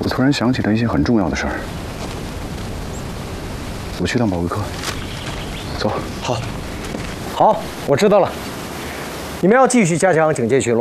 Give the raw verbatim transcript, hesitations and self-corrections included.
我突然想起了一些很重要的事儿，我去趟保卫科。走。 好。好，我知道了。你们要继续加强警戒巡逻。